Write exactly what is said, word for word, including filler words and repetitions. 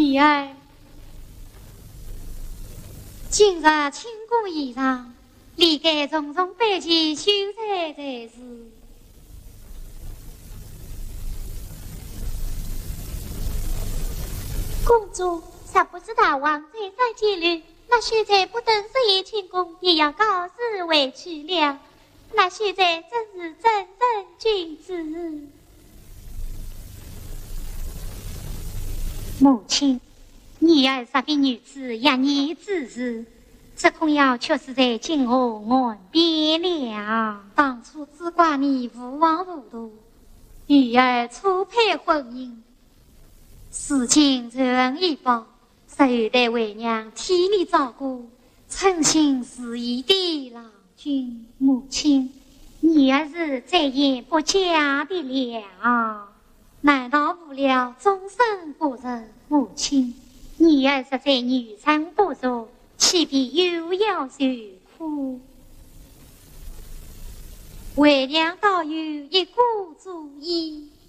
女儿，今日清宫仪裳，理该重重摆起秀才才是。公主，实不知大王再三纪律，那秀才不等日夜清宫，也要告辞回去了。那秀才真是正人君子。母亲，女儿杀的女子压你之事，这恐要却是在今后岸边了。当初只怪你无往无度，女儿初配婚姻，事情人一报，受得为娘替你照顾，诚心实意的郎君。母亲，女儿是再也不嫁的了，难道无了终身不仁？母亲，女儿实在女生不足，岂必又要受苦？为娘倒有一个主意。